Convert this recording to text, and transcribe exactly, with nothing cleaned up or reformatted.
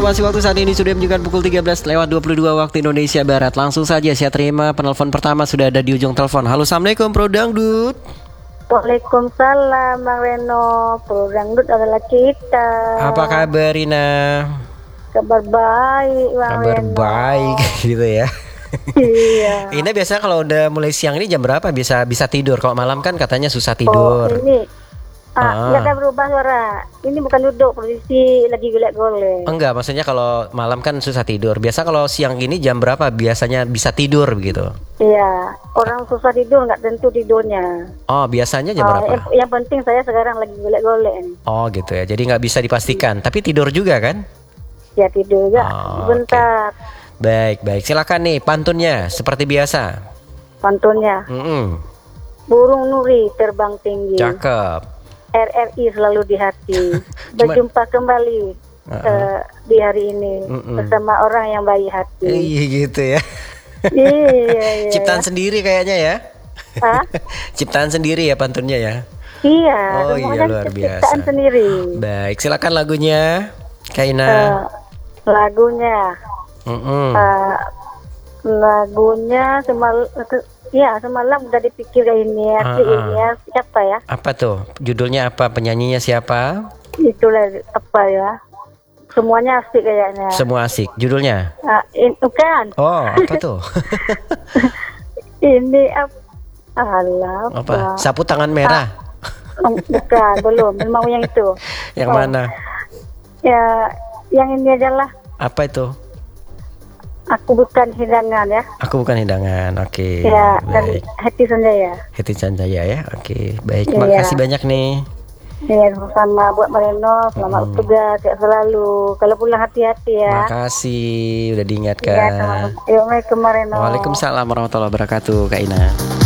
informasi waktu saat ini sudah menunjukkan pukul tiga belas lewat dua puluh dua waktu Indonesia Barat. Langsung saja saya terima penelpon pertama, sudah ada di ujung telepon. Halo, Assalamualaikum Pro Dangdut. Waalaikumsalam Bang Reno. Pro Dangdut adalah kita. Apa kabar Rina? Kabar baik Bang Kabar Reno. baik gitu ya. Iya. Ini biasa kalau udah mulai siang ini jam berapa bisa bisa tidur? Kalau malam kan katanya susah tidur. Oh ini Ah, Ah. nggak ada berubah suara. Ini bukan duduk, posisi lagi golek-golek. Enggak, maksudnya kalau malam kan susah tidur. Biasa kalau siang gini jam berapa biasanya bisa tidur begitu? Iya, orang susah tidur nggak tentu tidurnya. Oh, biasanya jam Ah, berapa? yang, yang penting saya sekarang lagi golek-golek nih. Oh gitu ya, jadi nggak bisa dipastikan. Tapi tidur juga kan? Ya tidur ya, Oh, bentar. Baik, baik. Silakan nih pantunnya seperti biasa. Pantunnya, Mm-mm. burung nuri terbang tinggi. Cakep. R R I selalu di hati. Berjumpa kembali Uh-uh. eh, di hari ini Mm-mm. bersama orang yang baik hati. Iya gitu ya. Iya, iya. Ciptaan sendiri kayaknya ya. Hah? Ciptaan sendiri ya pantunnya ya. Iya, Oh iya, semuanya luar ciptaan biasa. sendiri. Baik, silakan lagunya, Kaina. Eh, lagunya, Mm-mm. eh, lagunya semal, ya semalam udah dipikir ini ya, Ah, si ah. ini ya, siapa ya? Apa tuh? Judulnya apa? Penyanyinya siapa? Itulah apa ya? Semuanya asik kayaknya. Semua asik. Judulnya? Ah, in, bukan. Oh, apa tuh? Ini apa? Alah, Apa? Sapu tangan merah. Oh, bukan, belum. Mau yang itu. Yang Oh, mana? Ya, yang ini aja lah. Apa itu? Aku bukan hidangan ya. Aku bukan hidangan. Oke. Ya, dan Baik. hati Sanjaya. Heti Sanjaya ya. Oke. Baik. Iya. Makasih banyak nih. Ya, sama buat Mareno, selamat Hmm. tugas sehat selalu. Kalau pulang hati-hati ya. Makasih udah Ya, diingatkan. sama. Assalamualaikum Mareno. Waalaikumsalam warahmatullahi wabarakatuh, Kak Ina.